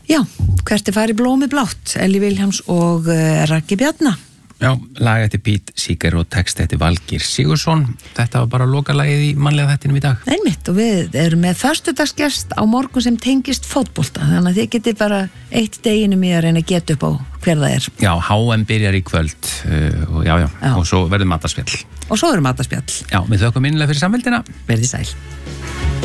Já, hvert farið blómi blátt, Elli Vilhjálms og Raggi Bjarna. Já, lag eftir Pete Seeger og text eftir Valgeir Sigurðsson. Þetta var bara lokalagið í mannlega þættinum í dag. Einmitt, og við erum með föstudagsgest á morgun sem tengist fótbolta, þannig að þið getið bara eitt deginum í að reyna að geta upp á hver það er. Já, HM byrjar í kvöld og já, og svo verður matarspjall. Og svo verður matarspjall. Já, við þökkum innlega fyrir samveldina. Verðið sæl.